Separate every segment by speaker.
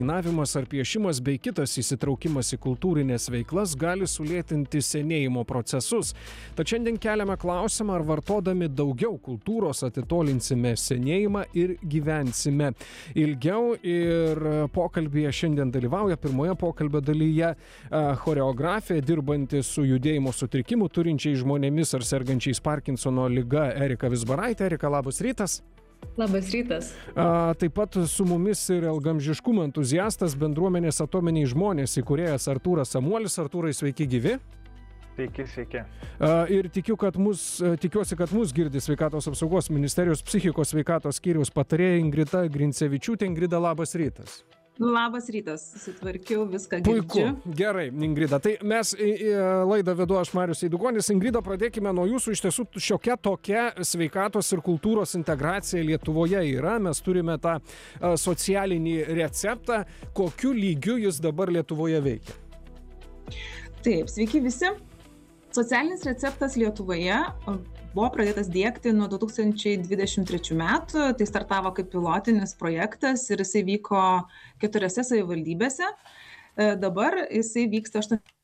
Speaker 1: Dainavimas ar piešimas bei kitas įsitraukimas į kultūrinės veiklas gali sulėtinti senėjimo procesus. Tad šiandien keliame klausimą, ar vartodami daugiau kultūros atitolinsime senėjimą ir gyvensime ilgiau. Ir pokalbėje šiandien dalyvauja pirmoje pokalbio dalyje choreografė, dirbanti su judėjimo sutrikimu turinčiais žmonėmis ar sergančiais Parkinsono liga Erika Vizbaraitė. Erika, labas rytas.
Speaker 2: Labas rytas.
Speaker 1: Taip pat su mumis ir ilgaamžiškumo entuziastas, bendruomenės Atominiai žmonės įkūrėjas Artūras Samuolis. Artūrai, sveiki gyvi.
Speaker 3: Sveiki.
Speaker 1: Ir tikiuosi, kad mus girdi Sveikatos apsaugos ministerijos psichikos sveikatos skyriaus patarėja Ingrida Grincevičiūtė. Ingrida, labas rytas.
Speaker 2: Labas rytas, sutvarkiau viską, girdžiu.
Speaker 1: Puiku, gerai, Ingrida. Tai mes laidą vedu aš, Marius Eidukonis. Ingrida, pradėkime nuo jūsų. Iš tiesų, šiokia tokia sveikatos ir kultūros integracija Lietuvoje yra. Mes turime tą socialinį receptą. Kokiu lygiu jis dabar Lietuvoje veikia?
Speaker 2: Taip, sveiki visi. Socialinis receptas Lietuvoje buvo pradėtas diegti nuo 2023 metų. Tai startavo kaip pilotinis projektas ir jisai vyko 4 savivaldybėse. Dabar jisai vyksta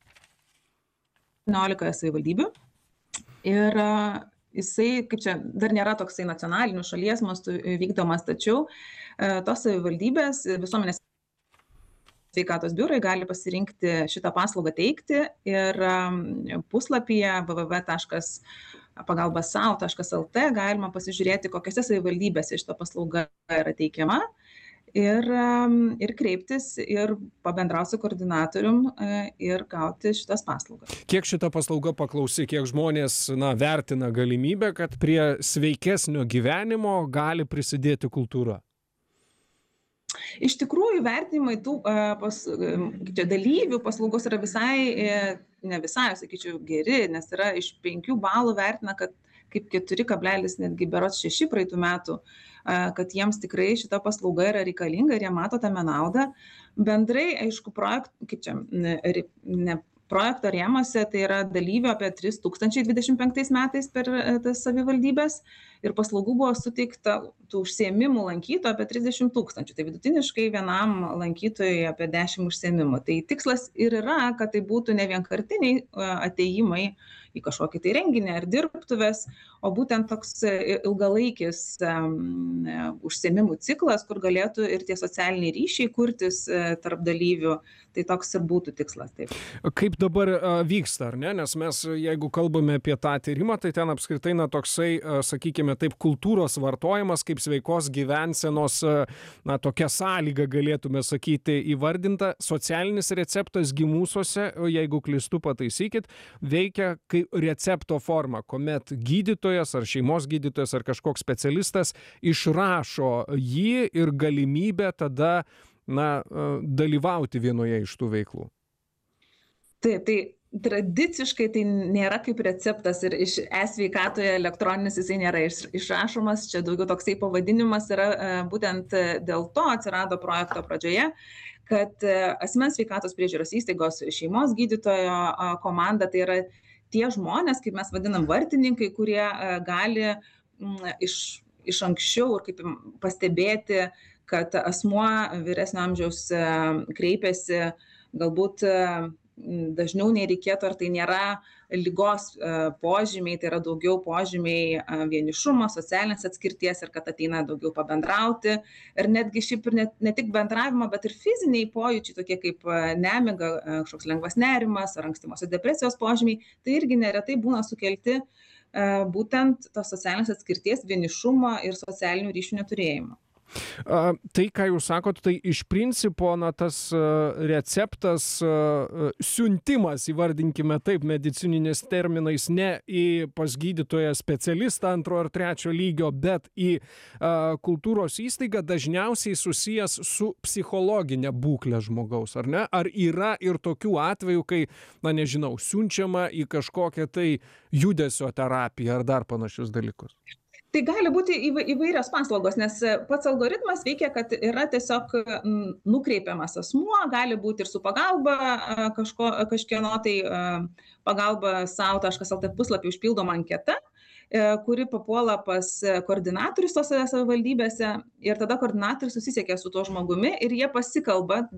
Speaker 2: 18 savivaldybių. Ir jisai, kaip čia, dar nėra toksai nacionalinių šalies mastų vykdomas, tačiau tos savivaldybės visuomenės sveikatos biurai gali pasirinkti šitą paslaugą teikti ir puslapyje www.pagalbasau.lt galima pasižiūrėti, kokiose savivaldybėse šita paslauga yra teikiama ir kreiptis ir pabendrauti su koordinatorium ir gauti šitas paslaugas.
Speaker 1: Kiek šita paslauga paklausi, kiek žmonės vertina galimybę, kad prie sveikesnio gyvenimo gali prisidėti kultūra?
Speaker 2: Iš tikrųjų, vertinimai tų dalyvių paslaugos yra ne visai, sakyčiau, geri, nes yra iš 5 balų vertina, kad kaip 4,6 praeitų metų, kad jiems tikrai šita paslauga yra reikalinga ir jie mato tame naudą. Bendrai, aišku, projekto rėmuose tai yra dalyvių apie 3025 metais per tas savivaldybės ir paslaugų buvo suteikta tų užsiėmimų lankytojų apie 30 000. Tai vidutiniškai vienam lankytojui apie 10 užsiėmimų. Tai tikslas ir yra, kad tai būtų ne vienkartiniai atėjimai į kažkokį tai renginį ar dirbtuves, o būtent toks ilgalaikis užsiėmimų ciklas, kur galėtų ir tie socialiniai ryšiai kurtis tarp dalyvių. Tai toks ir būtų tikslas. Taip.
Speaker 1: Kaip dabar vyksta, ar ne? Nes mes, jeigu kalbame apie tą tyrimą, tai ten apskritai toksai, sakykime taip, kultūros vartojimas kaip sveikos gyvensenos, tokia sąlyga galėtume sakyti įvardinta. Socialinis receptas gimusuose, jeigu klystu pataisykit, veikia kaip recepto forma, kuomet gydytojas ar šeimos gydytojas ar kažkoks specialistas išrašo jį ir galimybę tada dalyvauti vienoje iš tų veiklų.
Speaker 2: Taip, tai tradiciškai tai nėra kaip receptas ir iš e-sveikatoje elektroninis jisai nėra išrašomas, čia daugiau toksai pavadinimas yra būtent dėl to atsirado projekto pradžioje, kad asmens sveikatos priežiūros įstaigos šeimos gydytojo komanda tai yra tie žmonės, kaip mes vadinam vartininkai, kurie gali iš anksčiau ir kaip pastebėti, kad asmuo vyresnio amžiaus kreipiasi galbūt dažniau nei reikėtų, ar tai nėra ligos požymiai, tai yra daugiau požymiai vienišumo, socialinės atskirties ir kad ateina daugiau pabendrauti. Ir netgi šiaip ir ne tik bendravimo, bet ir fiziniai pojūčiai, tokie kaip nemiga, kažkoks lengvas nerimas ar ankstyvosios depresijos požymiai, tai irgi neretai būna sukelti būtent tos socialinės atskirties, vienišumo ir socialinių ryšių neturėjimo.
Speaker 1: Tai, ką jūs sakot, tai iš principo tas receptas, siuntimas, įvardinkime taip, medicininiais terminais, ne pas gydytoją specialistą 2 ar 3 lygio, bet į kultūros įstaigą dažniausiai susijęs su psichologinė būklė žmogaus, ar ne? Ar yra ir tokių atvejų, kai, nežinau, siunčiama į kažkokią tai judesio terapiją ar dar panašius dalykus?
Speaker 2: Tai gali būti įvairios paslaugos, nes pats algoritmas veikia, kad yra tiesiog nukreipiamas asmuo, gali būti ir su pagalba kažkieno tai pagalba sau.lt puslapį užpildoma anketa kuri papuola pas koordinatorius tose savivaldybėse ir tada koordinatorius susisiekia su tuo žmogumi ir jie pasikalba